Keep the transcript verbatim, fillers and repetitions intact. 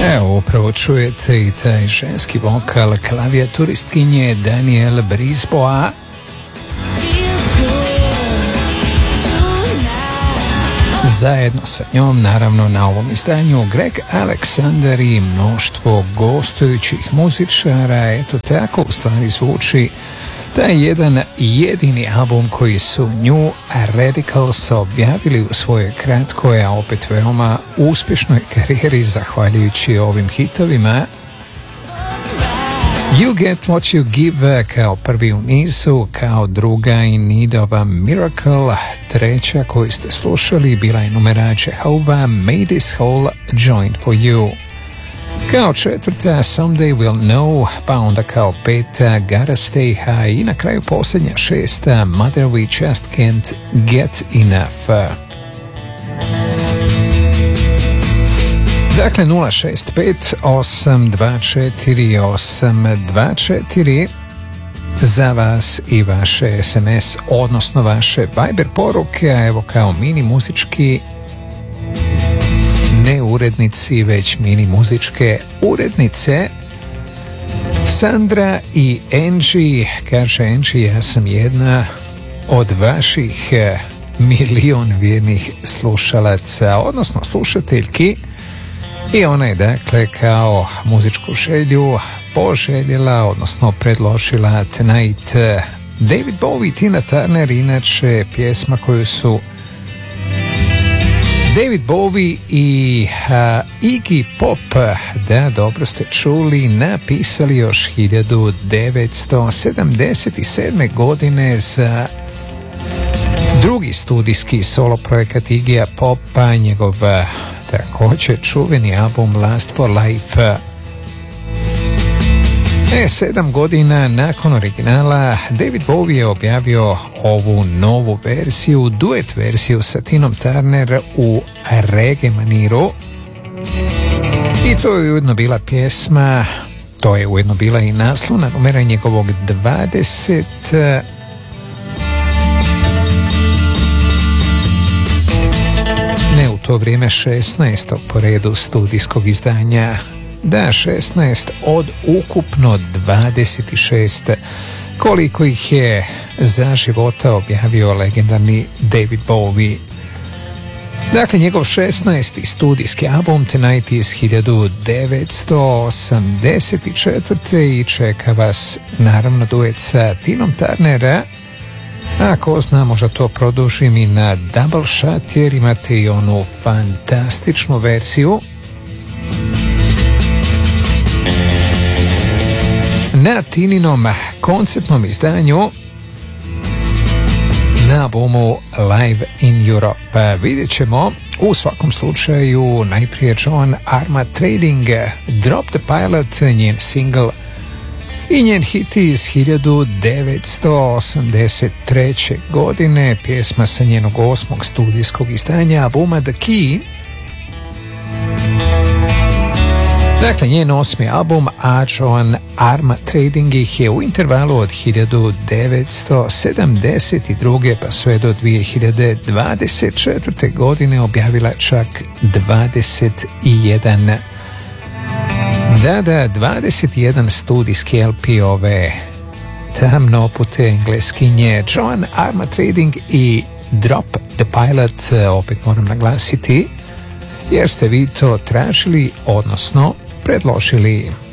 Evo, upravo čujete i taj ženski vokal klavijaturistkinje Danielle Brisbois. Zajedno sa njom, naravno, na ovom izdanju Greg Alexander i mnoštvo gostujućih muzičara. Eto tako u stvari zvuči taj jedan jedini album koji su New Radicals objavili u svojoj kratkoj, a opet veoma uspješnoj karijeri zahvaljujući ovim hitovima. You Get What You Give kao prvi u nizu, kao druga In Need of a Miracle, treća koju ste slušali bila je numera Jehovah Made This Whole Joint For You. Kao četvrta Someday We'll Know, pa onda kao peta Gotta Stay High i na kraju posljednja šesta Mother We Just Can't Get Enough. Dakle, nula šest pet osam dva četiri osam dva četiri za vas i vaše es em es, odnosno vaše Viber poruke, a evo kao mini muzički, ne urednici, već mini muzičke urednice. Sandra i Angie, kaže Angie, ja sam jedna od vaših milion vjernih slušalaca, odnosno slušateljki, i ona je dakle kao muzičku želju poželjela, odnosno predložila Tonight David Bowie, Tina Turner, inače pjesma koju su David Bowie i uh, Iggy Pop, da, dobro ste čuli, napisali još hiljadu devetsto sedamdeset sedme. godine za drugi studijski solo projekat Iggyja Popa, njegov također čuveni album Last for Life. E, sedam godina nakon originala David Bowie je objavio ovu novu verziju, duet verziju sa Tinom Turner u reggae maniru. I to je ujedno bila pjesma, to je ujedno bila i naslovna numera njegovog dvadeset ne u to vrijeme šesnaestog po redu studijskog izdanja. Da, šesnaest od ukupno dvadeset šest koliko ih je za života objavio legendarni David Bowie. Dakle, njegov šesnaesti studijski album Tonight iz hiljadu devetsto osamdeset četvrte. i čeka vas naravno duet sa Tinom Turnera. A ko zna, možda to produžim i na double shot, jer imate i onu fantastičnu verziju na Tininom konceptnom izdanju na albumu Live in Europe. Vidjet ćemo u svakom slučaju najprije Joan Armatrading, Drop the Pilot, njen single i njen hit iz hiljadu devetsto osamdeset treće. godine, pjesma sa njenog osmog studijskog izdanja albuma The Key. Dakle, njen osmi album, a Joan Armatrading ih je u intervalu od hiljadu devetsto sedamdeset druge pa sve do dvije hiljade dvadeset četvrte. godine objavila čak dvadeset jedan. Da, da, dvadeset jedan studijski el pe ove tamno opute engleskinje Joan Armatrading i Drop the Pilot, opet moram naglasiti, jer ste vi to tražili, odnosno predložili.